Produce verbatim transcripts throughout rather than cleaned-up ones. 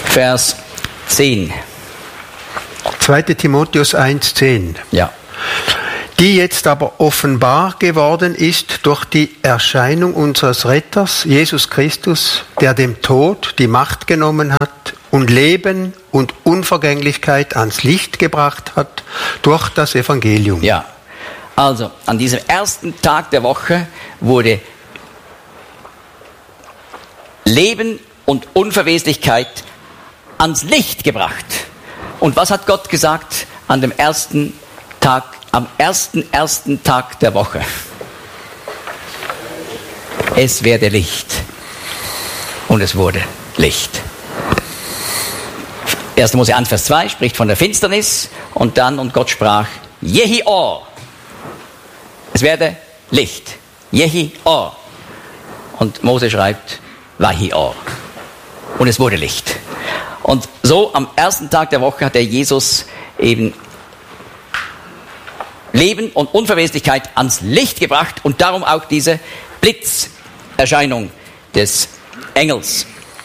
Vers zehn. zweiter Timotheus eins zehn. Ja. Die jetzt aber offenbar geworden ist durch die Erscheinung unseres Retters, Jesus Christus, der dem Tod die Macht genommen hat und Leben und Unvergänglichkeit ans Licht gebracht hat durch das Evangelium. Ja, also an diesem ersten Tag der Woche wurde Leben und Unverweslichkeit ans Licht gebracht. Und was hat Gott gesagt an dem ersten Tag, am ersten, ersten Tag der Woche? Es werde Licht. Und es wurde Licht. erster Mose eins, Vers zwei spricht von der Finsternis und dann, und Gott sprach, Jehi Or. Es werde Licht. Jehi Or. Und Mose schreibt, Vahi Or. Und es wurde Licht. Und so am ersten Tag der Woche hat der Jesus eben Leben und Unverweslichkeit ans Licht gebracht und darum auch diese Blitzerscheinung des Engels.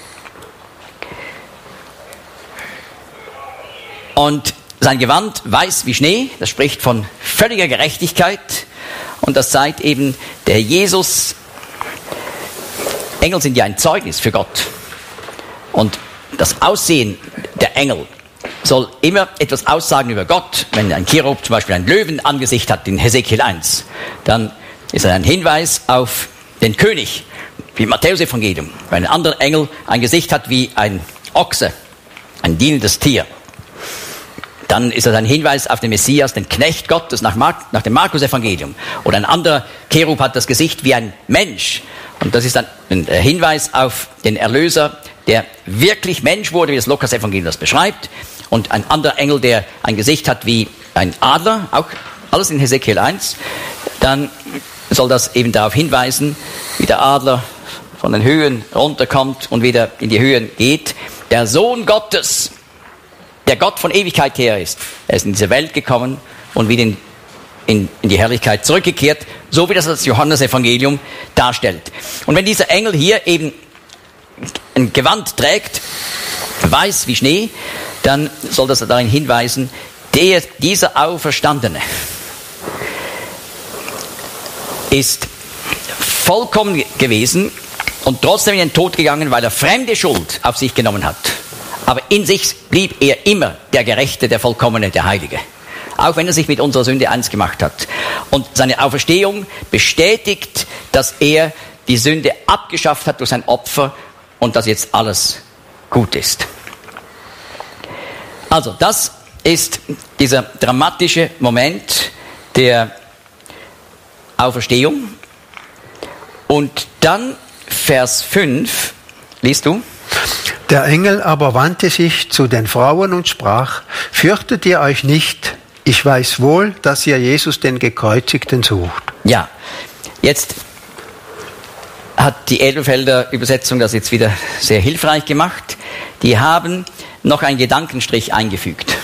Und sein Gewand weiß wie Schnee, das spricht von völliger Gerechtigkeit und das zeigt eben, der Jesus, Engel sind ja ein Zeugnis für Gott und das Aussehen der Engel soll immer etwas aussagen über Gott. Wenn ein Cherub zum Beispiel ein Löwenangesicht hat in Hesekiel eins, dann ist er ein Hinweis auf den König, wie im Matthäus-Evangelium. Wenn ein anderer Engel ein Gesicht hat wie ein Ochse, ein dienendes Tier, dann ist das ein Hinweis auf den Messias, den Knecht Gottes nach, Mark, nach dem Markus-Evangelium. Oder ein anderer Cherub hat das Gesicht wie ein Mensch. Und das ist ein, ein Hinweis auf den Erlöser, der wirklich Mensch wurde, wie das Lukas-Evangelium das beschreibt. Und ein anderer Engel, der ein Gesicht hat wie ein Adler, auch alles in Hesekiel eins. Dann soll das eben darauf hinweisen, wie der Adler von den Höhen runterkommt und wieder in die Höhen geht. Der Sohn Gottes, der Gott von Ewigkeit her ist, er ist in diese Welt gekommen und wieder in, in, in die Herrlichkeit zurückgekehrt, so wie das das Johannes-Evangelium darstellt. Und wenn dieser Engel hier eben ein Gewand trägt, weiß wie Schnee, dann soll das darin hinweisen, der, dieser Auferstandene ist vollkommen gewesen und trotzdem in den Tod gegangen, weil er fremde Schuld auf sich genommen hat. Aber in sich blieb er immer der Gerechte, der Vollkommene, der Heilige. Auch wenn er sich mit unserer Sünde eins gemacht hat. Und seine Auferstehung bestätigt, dass er die Sünde abgeschafft hat durch sein Opfer und dass jetzt alles gut ist. Also das ist dieser dramatische Moment der Auferstehung. Und dann Vers fünf, liest du? Der Engel aber wandte sich zu den Frauen und sprach, fürchtet ihr euch nicht, ich weiß wohl, dass ihr Jesus den Gekreuzigten sucht. Ja, jetzt hat die Elberfelder Übersetzung das jetzt wieder sehr hilfreich gemacht. Die haben noch einen Gedankenstrich eingefügt,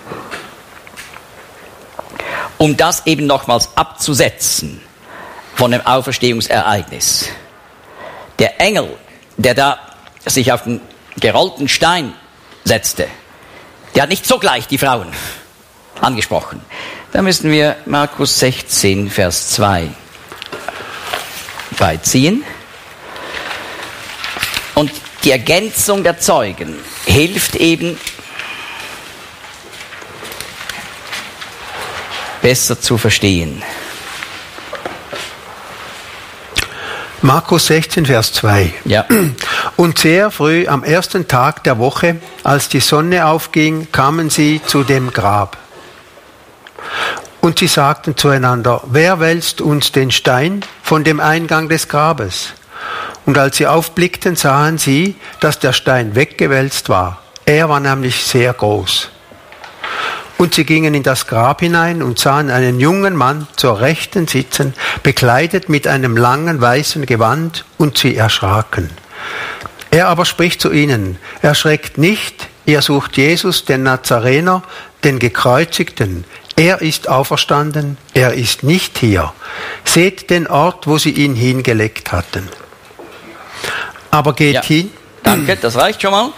um das eben nochmals abzusetzen von dem Auferstehungsereignis. Der Engel, der da sich auf den gerollten Stein setzte, der hat nicht sogleich die Frauen angesprochen. Da müssen wir Markus sechzehn, Vers zwei beiziehen. Und die Ergänzung der Zeugen hilft eben, besser zu verstehen. Markus sechzehn, Vers zwei. Ja. Und sehr früh am ersten Tag der Woche, als die Sonne aufging, kamen sie zu dem Grab. Und sie sagten zueinander, wer wälzt uns den Stein von dem Eingang des Grabes? Und als sie aufblickten, sahen sie, dass der Stein weggewälzt war. Er war nämlich sehr groß. Und sie gingen in das Grab hinein und sahen einen jungen Mann zur Rechten sitzen, bekleidet mit einem langen weißen Gewand, und sie erschraken. Er aber spricht zu ihnen, erschreckt nicht, ihr sucht Jesus, den Nazarener, den Gekreuzigten. Er ist auferstanden, er ist nicht hier. Seht den Ort, wo sie ihn hingelegt hatten. Aber geht ja, hin. Danke, das reicht schon mal.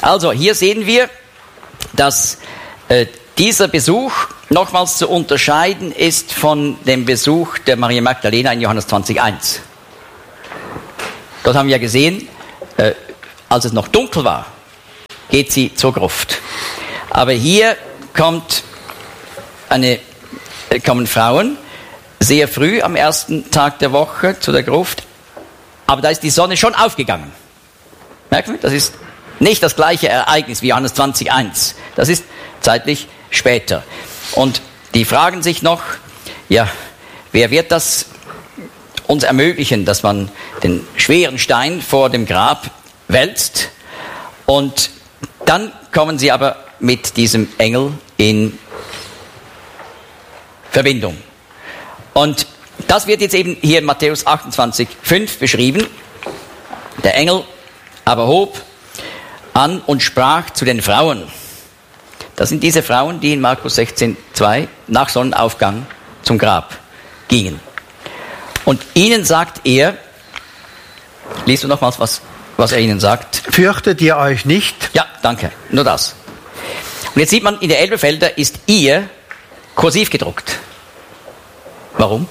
Also hier sehen wir, dass äh, dieser Besuch nochmals zu unterscheiden ist von dem Besuch der Maria Magdalena in Johannes zwanzig eins. Dort haben wir gesehen, äh, als es noch dunkel war, geht sie zur Gruft. Aber hier kommt eine, äh, kommen Frauen sehr früh am ersten Tag der Woche zu der Gruft, aber da ist die Sonne schon aufgegangen. Merken wir, das ist nicht das gleiche Ereignis wie Johannes zwanzig eins. Das ist zeitlich später. Und die fragen sich noch, ja, wer wird das uns ermöglichen, dass man den schweren Stein vor dem Grab wälzt? Und dann kommen sie aber mit diesem Engel in Verbindung. Und das wird jetzt eben hier in Matthäus achtundzwanzig, fünf beschrieben. Der Engel aber hob an und sprach zu den Frauen. Das sind diese Frauen, die in Markus sechzehn, zwei nach Sonnenaufgang zum Grab gingen. Und ihnen sagt er, liest du nochmals, was, was er ihnen sagt? Fürchtet ihr euch nicht? Ja, danke, nur das. Und jetzt sieht man, in der Elberfelder ist ihr kursiv gedruckt. Warum?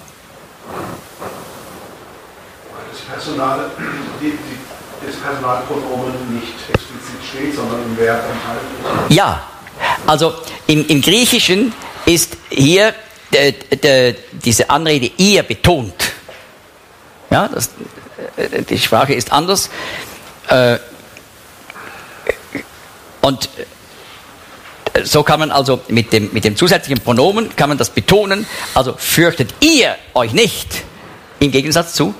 Das Personal, die, die, das Personalpronomen nicht explizit steht, sondern im Verb enthalten ist. Ja, also im, im Griechischen ist hier äh, äh, diese Anrede ihr betont. Ja, das, äh, die Sprache ist anders. Äh, und so kann man also mit dem, mit dem zusätzlichen Pronomen kann man das betonen. Also fürchtet ihr euch nicht, im Gegensatz zu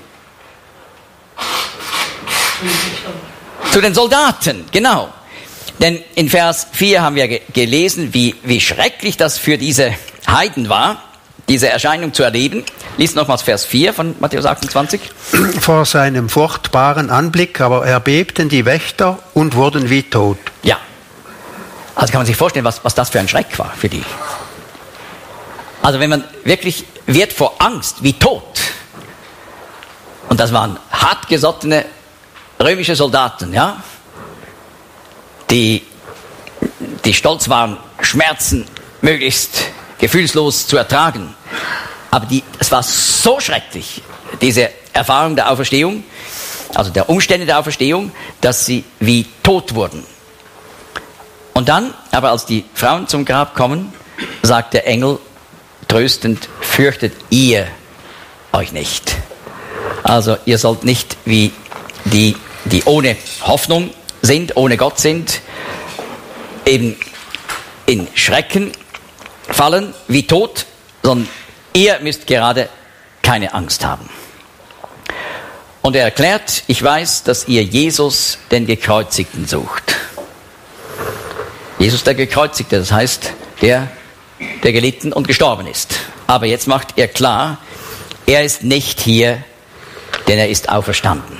zu den Soldaten, genau. Denn in Vers vier haben wir ge- gelesen, wie, wie schrecklich das für diese Heiden war, diese Erscheinung zu erleben. Lies nochmals Vers vier von Matthäus achtundzwanzig. Vor seinem furchtbaren Anblick aber erbebten die Wächter und wurden wie tot. Ja. Also kann man sich vorstellen, was, was das für ein Schreck war für die. Also wenn man wirklich wird vor Angst wie tot. Und das waren hartgesottene römische Soldaten, ja, die, die stolz waren, Schmerzen möglichst gefühlslos zu ertragen. Aber die, es war so schrecklich, diese Erfahrung der Auferstehung, also der Umstände der Auferstehung, dass sie wie tot wurden. Und dann, aber als die Frauen zum Grab kommen, sagt der Engel tröstend, fürchtet ihr euch nicht. Also ihr sollt nicht wie die, die ohne Hoffnung sind, ohne Gott sind, eben in Schrecken fallen, wie tot, sondern ihr müsst gerade keine Angst haben. Und er erklärt, ich weiß, dass ihr Jesus, den Gekreuzigten, sucht. Jesus, der Gekreuzigte, das heißt, der, der gelitten und gestorben ist. Aber jetzt macht er klar, er ist nicht hier, denn er ist auferstanden.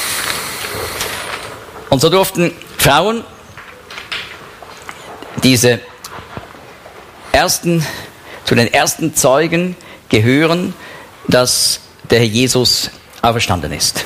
Und so durften Frauen diese ersten, zu den ersten Zeugen gehören, dass der Herr Jesus auferstanden ist.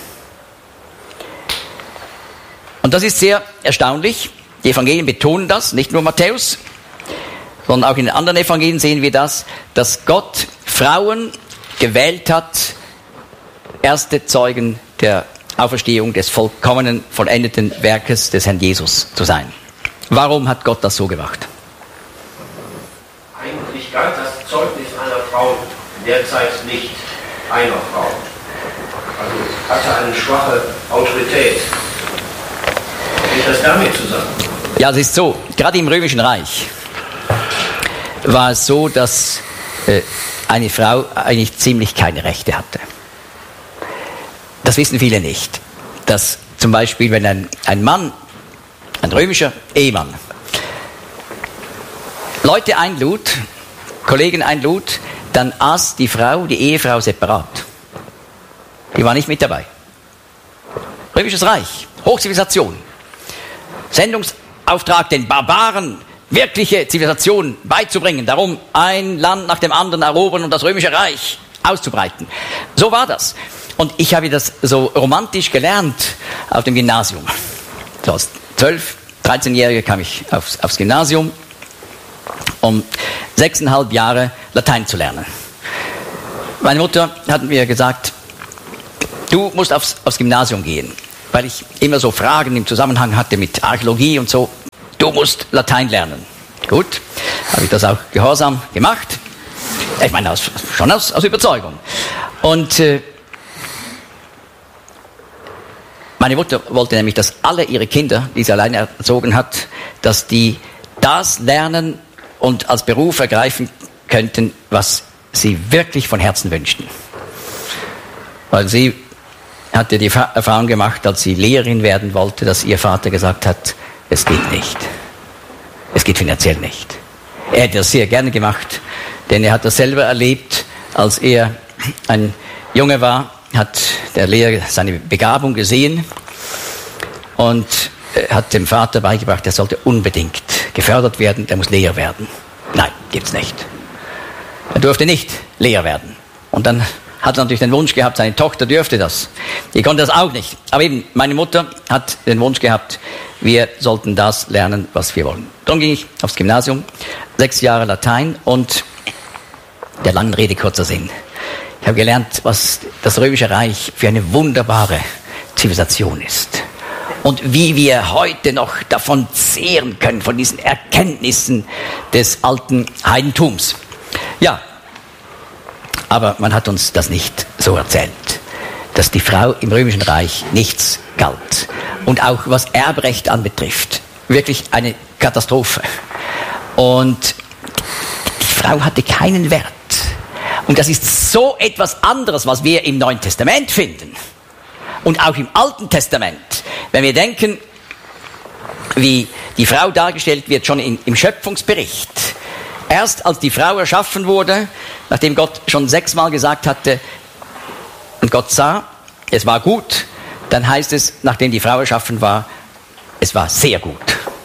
Und das ist sehr erstaunlich. Die Evangelien betonen das, nicht nur Matthäus, sondern auch in den anderen Evangelien sehen wir das, dass Gott Frauen gewählt hat, erste Zeugen der Auferstehung des vollkommenen, vollendeten Werkes des Herrn Jesus zu sein. Warum hat Gott das so gemacht? Eigentlich galt das Zeugnis einer Frau derzeit nicht einer Frau. Also es hatte eine schwache Autorität. Hängt das damit zusammen? Ja, es ist so, gerade im Römischen Reich war es so, dass äh, eine Frau eigentlich ziemlich keine Rechte hatte. Das wissen viele nicht. Dass zum Beispiel, wenn ein, ein Mann, ein römischer Ehemann, Leute einlud, Kollegen einlud, dann aß die Frau, die Ehefrau separat. Die war nicht mit dabei. Römisches Reich, Hochzivilisation. Sendungsauftrag, den Barbaren wirkliche Zivilisation beizubringen, darum ein Land nach dem anderen erobern und das Römische Reich auszubreiten. So war das. Und ich habe das so romantisch gelernt auf dem Gymnasium. So als zwölf, dreizehnjähriger kam ich aufs, aufs Gymnasium, um sechseinhalb Jahre Latein zu lernen. Meine Mutter hat mir gesagt, du musst aufs, aufs Gymnasium gehen, weil ich immer so Fragen im Zusammenhang hatte mit Archäologie und so. Du musst Latein lernen. Gut, habe ich das auch gehorsam gemacht. Ich meine, aus, schon aus, aus Überzeugung. Und äh, meine Mutter wollte nämlich, dass alle ihre Kinder, die sie alleine erzogen hat, dass die das lernen und als Beruf ergreifen könnten, was sie wirklich von Herzen wünschten. Weil sie hatte die Erfahrung gemacht, als sie Lehrerin werden wollte, dass ihr Vater gesagt hat, es geht nicht. Es geht finanziell nicht. Er hätte das sehr gerne gemacht, denn er hat das selber erlebt, als er ein Junge war, hat der Lehrer seine Begabung gesehen und hat dem Vater beigebracht, er sollte unbedingt gefördert werden, der muss Lehrer werden. Nein, gibt's nicht. Er durfte nicht Lehrer werden. Und dann hat er natürlich den Wunsch gehabt, seine Tochter dürfte das. Die konnte das auch nicht. Aber eben, meine Mutter hat den Wunsch gehabt, wir sollten das lernen, was wir wollen. Darum ging ich aufs Gymnasium, sechs Jahre Latein und der langen Rede kurzer Sinn. Ich habe gelernt, was das Römische Reich für eine wunderbare Zivilisation ist. Und wie wir heute noch davon zehren können, von diesen Erkenntnissen des alten Heidentums. Ja, aber man hat uns das nicht so erzählt, dass die Frau im Römischen Reich nichts galt. Und auch was Erbrecht anbetrifft, wirklich eine Katastrophe. Und die Frau hatte keinen Wert. Und das ist so etwas anderes, was wir im Neuen Testament finden. Und auch im Alten Testament. Wenn wir denken, wie die Frau dargestellt wird, schon in, im Schöpfungsbericht. Erst als die Frau erschaffen wurde, nachdem Gott schon sechsmal gesagt hatte, und Gott sah, es war gut, dann heißt es, nachdem die Frau erschaffen war, es war sehr gut.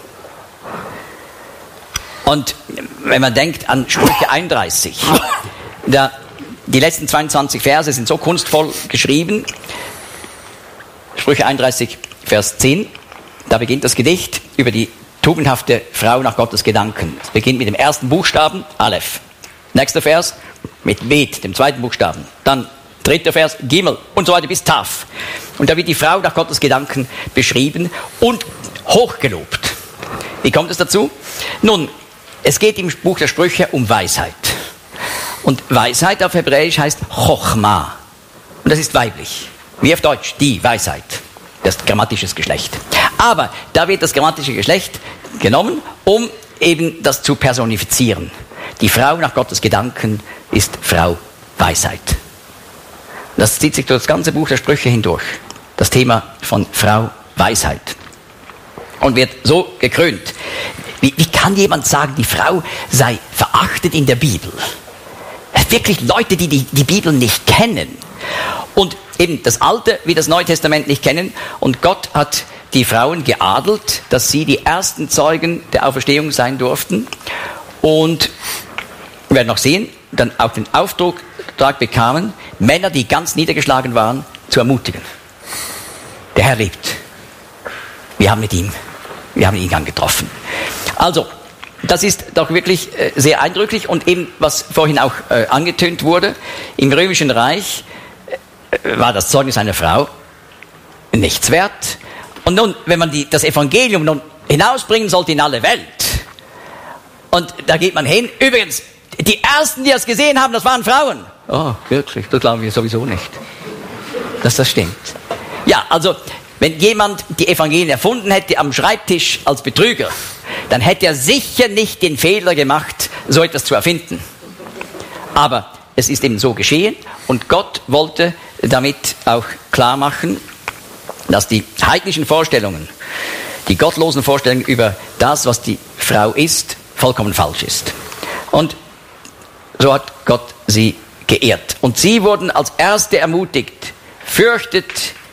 Und wenn man denkt an Sprüche einunddreißig, da, die letzten zweiundzwanzig Verse sind so kunstvoll geschrieben. Sprüche einunddreißig, Vers zehn, da beginnt das Gedicht über die tugendhafte Frau nach Gottes Gedanken. Es beginnt mit dem ersten Buchstaben, Aleph. Nächster Vers mit Bet, dem zweiten Buchstaben. Dann dritter Vers, Gimel und so weiter bis Taf. Und da wird die Frau nach Gottes Gedanken beschrieben und hochgelobt. Wie kommt es dazu? Nun, es geht im Buch der Sprüche um Weisheit. Und Weisheit auf Hebräisch heißt Chochma. Und das ist weiblich. Wie auf Deutsch, die Weisheit. Das ist grammatisches Geschlecht. Aber da wird das grammatische Geschlecht genommen, um eben das zu personifizieren. Die Frau nach Gottes Gedanken ist Frau Weisheit. Das zieht sich durch das ganze Buch der Sprüche hindurch. Das Thema von Frau Weisheit. Und wird so gekrönt. Wie, wie kann jemand sagen, die Frau sei verachtet in der Bibel? Wirklich Leute, die, die die Bibel nicht kennen. Und eben das Alte wie das Neue Testament nicht kennen. Und Gott hat die Frauen geadelt, dass sie die ersten Zeugen der Auferstehung sein durften. Und wir werden noch sehen, dann auch den Auftrag bekamen, Männer, die ganz niedergeschlagen waren, zu ermutigen. Der Herr lebt. Wir haben mit ihm, wir haben ihn angetroffen. Also, das ist doch wirklich äh, sehr eindrücklich und eben, was vorhin auch äh, angetönt wurde, im Römischen Reich äh, war das Zeugnis einer Frau nichts wert. Und nun, wenn man die, das Evangelium nun hinausbringen sollte in alle Welt, und da geht man hin, übrigens, die Ersten, die das gesehen haben, das waren Frauen. Oh, wirklich, das glauben wir sowieso nicht, dass das stimmt. Ja, also, wenn jemand die Evangelien erfunden hätte am Schreibtisch als Betrüger, dann hätte er sicher nicht den Fehler gemacht, so etwas zu erfinden. Aber es ist eben so geschehen und Gott wollte damit auch klar machen, dass die heidnischen Vorstellungen, die gottlosen Vorstellungen über das, was die Frau ist, vollkommen falsch ist. Und so hat Gott sie geehrt. Und sie wurden als Erste ermutigt, fürchtet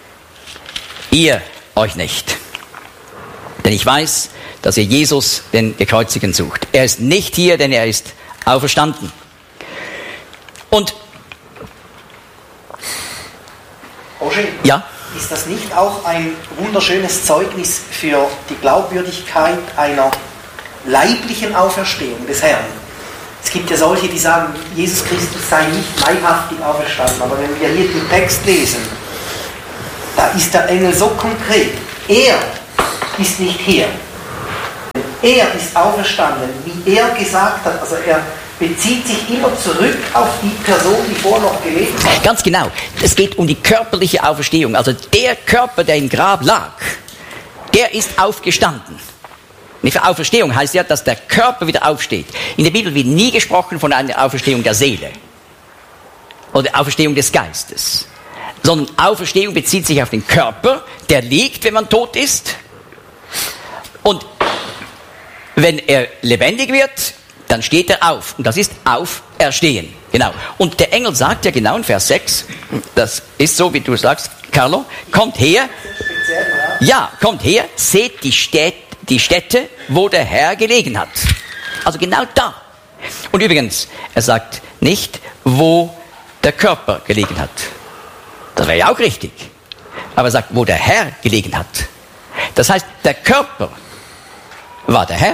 ihr euch nicht. Denn ich weiß, dass ihr Jesus, den Gekreuzigten, sucht. Er ist nicht hier, denn er ist auferstanden. Und Oschi, ja? ist das nicht auch ein wunderschönes Zeugnis für die Glaubwürdigkeit einer leiblichen Auferstehung des Herrn? Es gibt ja solche, die sagen, Jesus Christus sei nicht leibhaftig auferstanden. Aber wenn wir hier den Text lesen, da ist der Engel so konkret. Er ist nicht hier. Er ist auferstanden, wie er gesagt hat. Also er bezieht sich immer zurück auf die Person, die vorher noch gelebt hat. Ganz genau. Es geht um die körperliche Auferstehung. Also der Körper, der im Grab lag, der ist aufgestanden. Nicht für Auferstehung heißt ja, dass der Körper wieder aufsteht. In der Bibel wird nie gesprochen von einer Auferstehung der Seele oder Auferstehung des Geistes, sondern Auferstehung bezieht sich auf den Körper, der liegt, wenn man tot ist. Und wenn er lebendig wird, dann steht er auf. Und das ist Auferstehen. Genau. Und der Engel sagt ja genau in Vers sechs, das ist so, wie du sagst, Carlo, kommt her, ja, kommt her, seht die Städte, die Stätte, wo der Herr gelegen hat. Also genau da. Und übrigens, er sagt nicht, wo der Körper gelegen hat. Das wäre ja auch richtig. Aber er sagt, wo der Herr gelegen hat. Das heißt, der Körper war der Herr.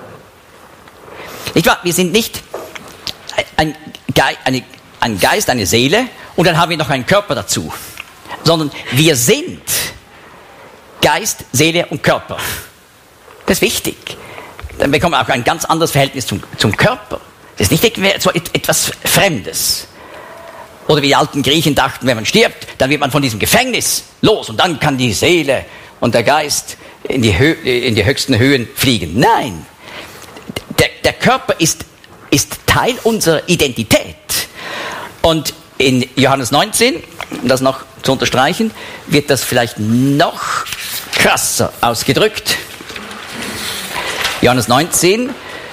Nicht wahr? Wir sind nicht ein, Ge- eine, ein Geist, eine Seele und dann haben wir noch einen Körper dazu. Sondern wir sind Geist, Seele und Körper. Das ist wichtig. Dann bekommen wir auch ein ganz anderes Verhältnis zum, zum Körper. Das ist nicht so etwas Fremdes. Oder wie die alten Griechen dachten, wenn man stirbt, dann wird man von diesem Gefängnis los und dann kann die Seele und der Geist in die, Hö- in die höchsten Höhen fliegen. Nein, der, der Körper ist, ist Teil unserer Identität. Und in Johannes neunzehn, um das noch zu unterstreichen, wird das vielleicht noch krasser ausgedrückt. Johannes neunzehn,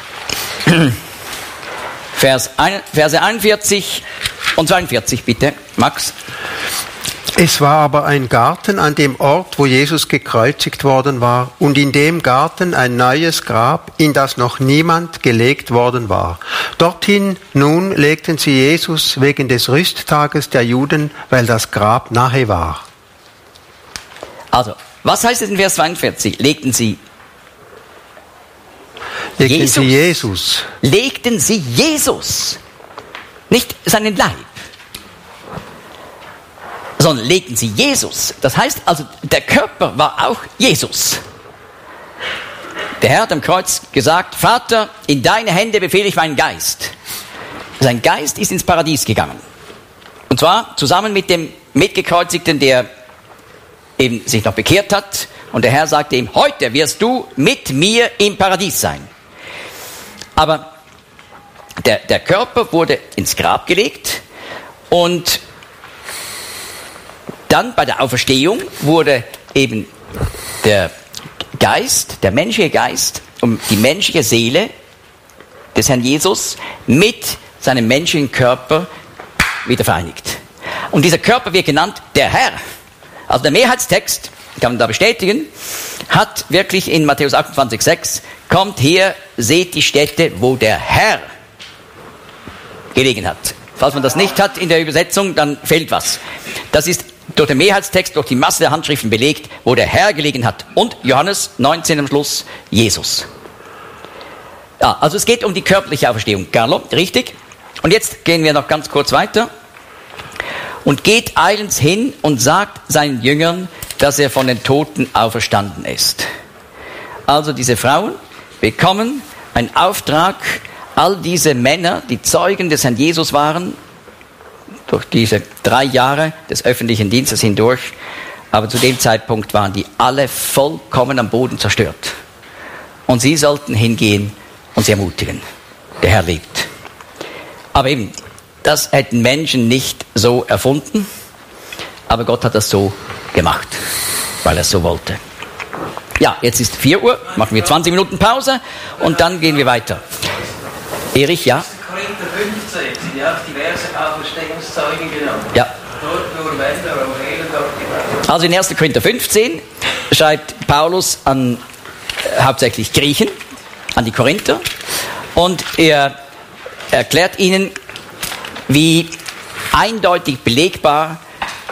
Vers ein, Verse einundvierzig und zweiundvierzig, bitte, Max. Es war aber ein Garten an dem Ort, wo Jesus gekreuzigt worden war, und in dem Garten ein neues Grab, in das noch niemand gelegt worden war. Dorthin nun legten sie Jesus wegen des Rüsttages der Juden, weil das Grab nahe war. Also, was heißt es in Vers zweiundvierzig? Legten sie Legten Jesus. sie Jesus. Legten sie Jesus, nicht seinen Leib, sondern legten sie Jesus. Das heißt also, der Körper war auch Jesus. Der Herr hat am Kreuz gesagt, Vater, in deine Hände befehle ich meinen Geist. Sein Geist ist ins Paradies gegangen. Und zwar zusammen mit dem Mitgekreuzigten, der eben sich noch bekehrt hat. Und der Herr sagte ihm, heute wirst du mit mir im Paradies sein. Aber der, der Körper wurde ins Grab gelegt und dann bei der Auferstehung wurde eben der Geist, der menschliche Geist und die menschliche Seele des Herrn Jesus mit seinem menschlichen Körper wieder vereinigt. Und dieser Körper wird genannt der Herr. Also der Mehrheitstext, kann man da bestätigen, hat wirklich in Matthäus achtundzwanzig sechs, kommt her, seht die Stätte, wo der Herr gelegen hat. Falls man das nicht hat in der Übersetzung, dann fehlt was. Das ist durch den Mehrheitstext, durch die Masse der Handschriften belegt, wo der Herr gelegen hat. Und Johannes neunzehn am Schluss, Jesus. Ja, also es geht um die körperliche Auferstehung. Carlo, richtig? Und jetzt gehen wir noch ganz kurz weiter. Und geht eilends hin und sagt seinen Jüngern, dass er von den Toten auferstanden ist. Also diese Frauen bekommen einen Auftrag, all diese Männer, die Zeugen des Herrn Jesus waren, durch diese drei Jahre des öffentlichen Dienstes hindurch, aber zu dem Zeitpunkt waren die alle vollkommen am Boden zerstört. Und sie sollten hingehen und sie ermutigen. Der Herr lebt. Aber eben, das hätten Menschen nicht so erfunden, aber Gott hat das so gemacht, weil er es so wollte. Ja, jetzt ist vier Uhr, machen wir zwanzig Minuten Pause und dann gehen wir weiter. Erich, ja? Korinther fünfzehn sind ja auch diverse Auferstehungszeugen genommen. Ja. Dort nur Männer und Helen dort die Also in erster Korinther fünfzehn schreibt Paulus an äh, hauptsächlich Griechen, an die Korinther, und er erklärt ihnen, wie eindeutig belegbar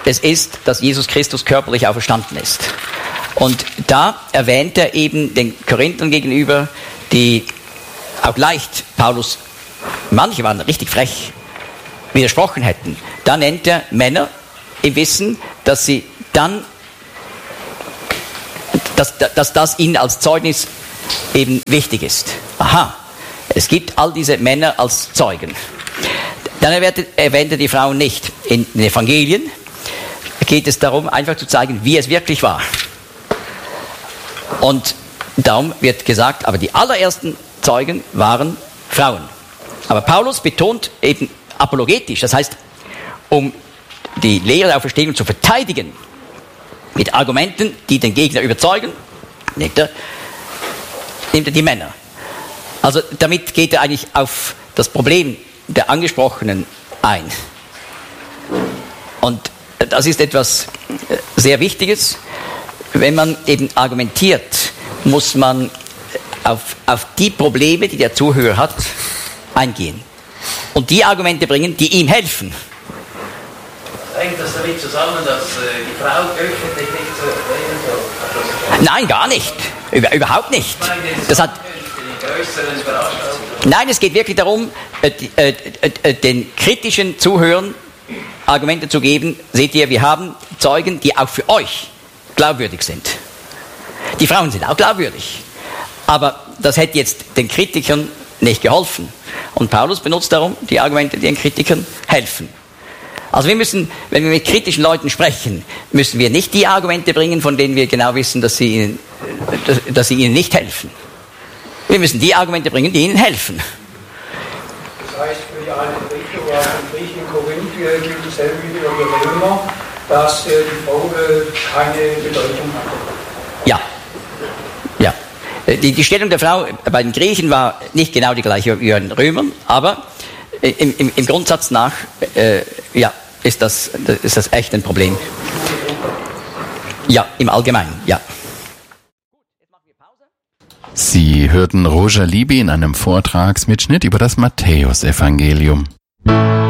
es ist, dass Jesus Christus körperlich auferstanden ist. Und da erwähnt er eben den Korinthern gegenüber, die auch leicht Paulus, manche waren richtig frech, widersprochen hätten. Da nennt er Männer im Wissen, dass sie dann, dass, dass das ihnen als Zeugnis eben wichtig ist. Aha, es gibt all diese Männer als Zeugen. Dann erwähnt er die Frauen nicht. In den Evangelien geht es darum, einfach zu zeigen, wie es wirklich war. Und darum wird gesagt, aber die allerersten Zeugen waren Frauen. Aber Paulus betont eben apologetisch, das heißt, um die Lehre der Auferstehung zu verteidigen, mit Argumenten, die den Gegner überzeugen, nimmt er, nimmt er die Männer. Also damit geht er eigentlich auf das Problem der Angesprochenen ein. Und das ist etwas sehr Wichtiges. Wenn man eben argumentiert, muss man auf, auf die Probleme, die der Zuhörer hat, eingehen. Und die Argumente bringen, die ihm helfen. Hängt das damit zusammen, dass äh, die Frau öffentlich nicht so reden soll? Nein, gar nicht. Über, überhaupt nicht. Ich meine, das hat, die größeren Veranstaltungen. nein, es geht wirklich darum, äh, äh, äh, den kritischen Zuhörern Argumente zu geben. Seht ihr, wir haben Zeugen, die auch für euch glaubwürdig sind. Die Frauen sind auch glaubwürdig. Aber das hätte jetzt den Kritikern nicht geholfen. Und Paulus benutzt darum die Argumente, die den Kritikern helfen. Also wir müssen, wenn wir mit kritischen Leuten sprechen, müssen wir nicht die Argumente bringen, von denen wir genau wissen, dass sie ihnen, dass, dass sie ihnen nicht helfen. Wir müssen die Argumente bringen, die ihnen helfen. Das heißt, für die alte Griechen oder die Griechen in Korinth gilt dasselbe wie für die Römer, dass äh, die Frau äh, keine Bedeutung hatte. Ja. Ja. Die, die Stellung der Frau bei den Griechen war nicht genau die gleiche wie bei den Römern, aber im, im, im Grundsatz nach, äh, ja, ist das, ist das echt ein Problem. Ja, im Allgemeinen, ja. Sie hörten Roger Libby in einem Vortragsmitschnitt über das Matthäusevangelium.